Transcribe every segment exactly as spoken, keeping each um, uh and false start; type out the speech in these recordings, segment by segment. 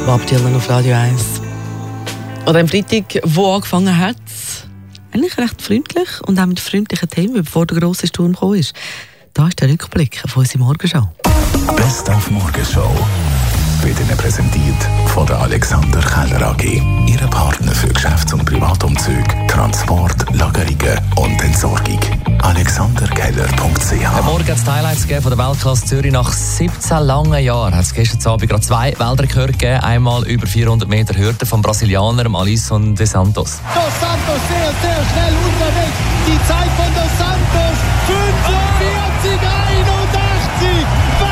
Bob Dylan auf Radio eins. An dem Freitag, wo angefangen hat, eigentlich recht freundlich und auch mit freundlichen Themen, bevor der grosse Sturm gekommen ist. Da ist der Rückblick von unserer Morgenshow. Best auf Morgenshow wird Ihnen präsentiert von der Alexander Keller A G. Ihre Partner für Geschäfts- und Privatumzüge, Transport, Lagerungen und Entsorgung. alexander keller punkt c h. Am Morgen hat es die Highlights gegeben von der Weltklasse Zürich. Nach siebzehn langen Jahren hat es gestern Abend gerade zwei Weltrekorde gegeben. Einmal über vierhundert Meter Hürde vom Brasilianer Alisson dos Santos. Dos Santos sehr, sehr schnell unterwegs. Die Zeit von Dos Santos fünfundvierzig einundachtzig.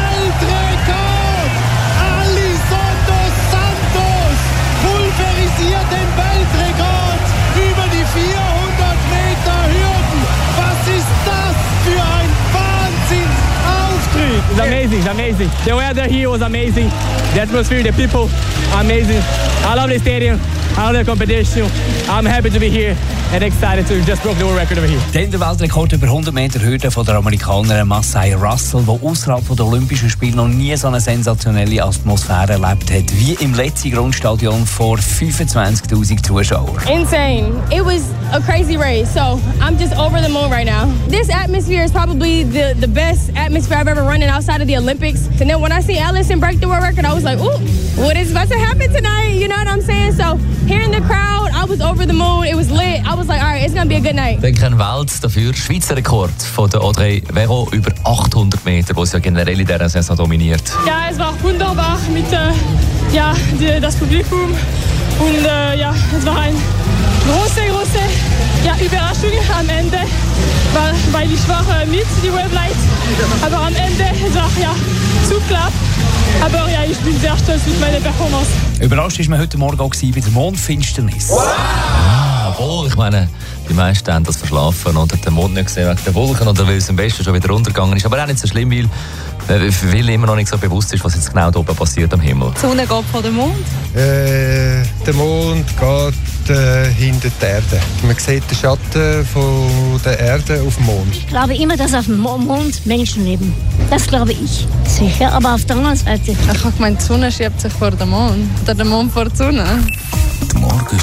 Weltrekord! Alisson dos Santos pulverisiert den Weltrekord über die vierhundert Meter Hürden. Was ist das für ein Wahnsinnsauftritt? It's amazing, it's amazing. The weather here was amazing. The atmosphere, the people, amazing. I love the stadium. I love the competition. I'm happy to be here and excited to just broke the world record over here. Dann der Weltrekord über hundert Meter Hürde von der Amerikanerin Massey Russell, die außerhalb der Olympischen Spiele noch nie so eine sensationelle Atmosphäre erlebt hat, wie im letzten Grundstadion vor fünfundzwanzigtausend Zuschauern. Insane. It was a crazy race, so I'm just over the moon right now. This atmosphere is probably the, the best atmosphere I've ever run in outside of the Olympics. And then when I see Alisson break the world record, I was like, ooh, what is about to happen tonight? You know what I'm saying? So hearing the crowd, I was over the moon. It was lit. I was like, all right, it's going to be a good night. Dann kein Welt dafür. Schweizer Rekord von der Audrey Vero über achthundert Meter, wo sie ja generell in dieser Saison dominiert. Ja, es war wunderbar mit äh, ja, die, das Publikum. Und äh, ja, es war eine große, große ja, Überraschung am Ende, weil, weil ich war äh, mit die Wavelight. Aber am Ende es war ja zu knapp. Aber ja, ich bin sehr stolz mit meiner Performance. Überrascht war man heute Morgen auch bei der Mondfinsternis. Wow! Ah, obwohl, ich meine, die meisten haben das verschlafen und haben den Mond nicht gesehen wegen den Wolken oder weil es am besten schon wieder runtergegangen ist. Aber auch nicht so schlimm, weil, weil immer noch nicht so bewusst ist, was jetzt genau da oben passiert am Himmel. Die Sonne geht vor dem Mond? Äh, der Mond geht äh, hinter der Erde. Man sieht den Schatten von der Erde auf dem Mond. Ich glaube immer, dass auf dem Mond Menschen leben. Das glaube ich. Sicher, aber auf der anderen Seite. Ich habe gemeint, die Sonne schiebt sich vor dem Mond. Oder der Mond vor der Sonne. Die Morgen